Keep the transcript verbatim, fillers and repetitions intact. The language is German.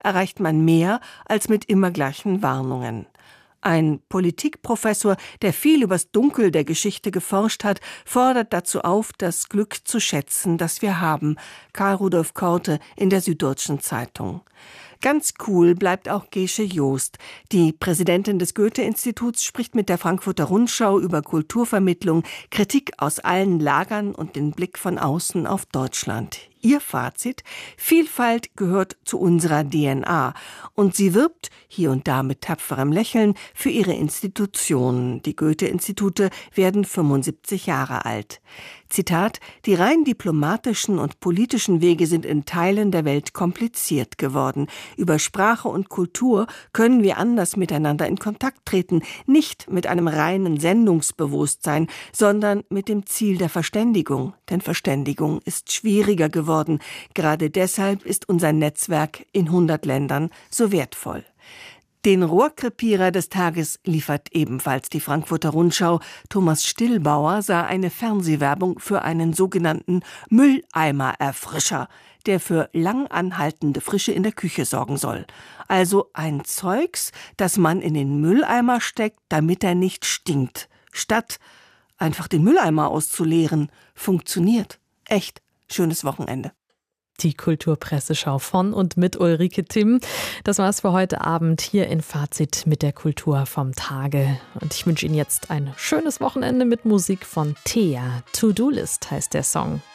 erreicht man mehr als mit immer gleichen Warnungen. Ein Politikprofessor, der viel übers Dunkel der Geschichte geforscht hat, fordert dazu auf, das Glück zu schätzen, das wir haben. Karl Rudolf Korte in der Süddeutschen Zeitung. Ganz cool bleibt auch Gesche Joost. Die Präsidentin des Goethe-Instituts spricht mit der Frankfurter Rundschau über Kulturvermittlung, Kritik aus allen Lagern und den Blick von außen auf Deutschland. Ihr Fazit: Vielfalt gehört zu unserer D N A. Und sie wirbt, hier und da mit tapferem Lächeln, für ihre Institutionen. Die Goethe-Institute werden fünfundsiebzig Jahre alt. Zitat: Die rein diplomatischen und politischen Wege sind in Teilen der Welt kompliziert geworden. Über Sprache und Kultur können wir anders miteinander in Kontakt treten, nicht mit einem reinen Sendungsbewusstsein, sondern mit dem Ziel der Verständigung. Denn Verständigung ist schwieriger geworden. Gerade deshalb ist unser Netzwerk in hundert Ländern so wertvoll. Den Rohrkrepierer des Tages liefert ebenfalls die Frankfurter Rundschau. Thomas Stillbauer sah eine Fernsehwerbung für einen sogenannten Mülleimererfrischer, der für lang anhaltende Frische in der Küche sorgen soll. Also ein Zeugs, das man in den Mülleimer steckt, damit er nicht stinkt. Statt einfach den Mülleimer auszuleeren. Funktioniert. Echt. Schönes Wochenende. Die Kulturpresseschau von und mit Ulrike Timm. Das war's für heute Abend hier in Fazit mit der Kultur vom Tage. Und ich wünsche Ihnen jetzt ein schönes Wochenende mit Musik von Thea. To-Do-List heißt der Song.